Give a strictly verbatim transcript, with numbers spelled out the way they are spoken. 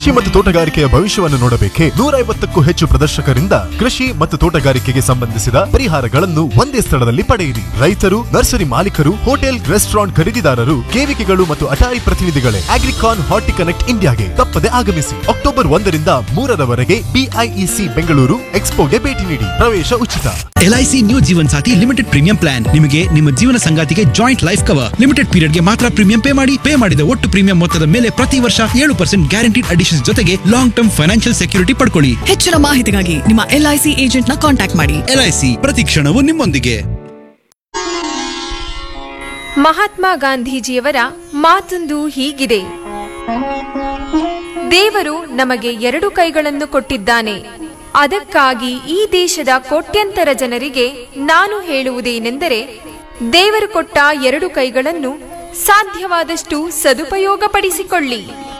ಕೃಷಿ ಮತ್ತು ತೋಟಗಾರಿಕೆಯ ಭವಿಷ್ಯವನ್ನು ನೋಡಬೇಕೆ? ನೂರ ಐವತ್ತಕ್ಕೂ ಹೆಚ್ಚು ಪ್ರದರ್ಶಕರಿಂದ ಕೃಷಿ ಮತ್ತು ತೋಟಗಾರಿಕೆಗೆ ಸಂಬಂಧಿಸಿದ ಪರಿಹಾರಗಳನ್ನು ಒಂದೇ ಸ್ಥಳದಲ್ಲಿ ಪಡೆಯಿರಿ. ರೈತರು, ನರ್ಸರಿ ಮಾಲೀಕರು, ಹೋಟೆಲ್, ರೆಸ್ಟೋರೆಂಟ್ ಖರೀದಿದಾರರು, ಕೇವಿಕೆಗಳು ಮತ್ತು ಅಟಾರಿ ಪ್ರತಿನಿಧಿಗಳೇ ಅಗ್ರಿಕಾನ್ ಹಾರ್ಟಿ ಕನೆಕ್ಟ್ ಇಂಡಿಯಾಗೆ ತಪ್ಪದೆ ಆಗಮಿಸಿ. ಅಕ್ಟೋಬರ್ ಒಂದರಿಂದ ಮೂರರವರೆಗೆ ಬಿಐಇಸಿ ಬೆಂಗಳೂರು ಎಕ್ಸ್ಪೋಗೆ ಭೇಟಿ ನೀಡಿ. ಪ್ರವೇಶ ಉಚಿತ. ಎಲ್ಐಸಿ ನ್ಯೂ ಜೀವನ್ ಸಾಥಿ ಲಿಮಿಟೆಡ್ ಪ್ರೀಮಿಯಂ ಪ್ಲಾನ್. ನಿಮಗೆ ನಿಮ್ಮ ಜೀವನ ಸಂಗಾತಿಗೆ joint life cover. Limited period ಗೆ ಮಾತ್ರ ಪ್ರೀಮಿಯಂ ಪೇ ಮಾಡಿ. ಪೇ ಮಾಡಿದ ಒಟ್ಟು ಪ್ರೀಮಿಯಂ ಮೊತ್ತದ ಮೇಲೆ ಪ್ರತಿ ವರ್ಷ ಏಳು ಪರ್ಸೆಂಟ್ ಗ್ಯಾರಂಟಿಡ್ ಅಡಿಷನ್ ಜೊತೆಗೆ ಲಾಂಗ್ ಟರ್ಮ್ ಫೈನಾನ್ಷಿಯಲ್ ಸೆಕ್ಯೂರಿಟಿ ಪಡ್ಕೊಳ್ಳಿ. ಹೆಚ್ಚಿನ ಮಾಹಿತಿಗಾಗಿ ನಿಮ್ಮ ಎಲ್ಐಸಿ ಏಜೆಂಟ್ ನ ಕಾಂಟ್ಯಾಕ್ಟ್ ಮಾಡಿ. ಎಲ್ಐಸಿ ಪ್ರತಿ ಕ್ಷಣವೂ ನಿಮ್ಮೊಂದಿಗೆ. ಮಹಾತ್ಮ ಗಾಂಧೀಜಿಯವರ ಮಾತೊಂದು ಹೀಗಿದೆ: ದೇವರು ನಮಗೆ ಎರಡು ಕೈಗಳನ್ನು ಕೊಟ್ಟಿದ್ದಾನೆ. ಅದಕ್ಕಾಗಿ ಈ ದೇಶದ ಕೋಟ್ಯಂತರ ಜನರಿಗೆ ನಾನು ಹೇಳುವುದೇನೆಂದರೆ, ದೇವರು ಕೊಟ್ಟ ಎರಡು ಕೈಗಳನ್ನು ಸಾಧ್ಯವಾದಷ್ಟು ಸದುಪಯೋಗಪಡಿಸಿಕೊಳ್ಳಿ.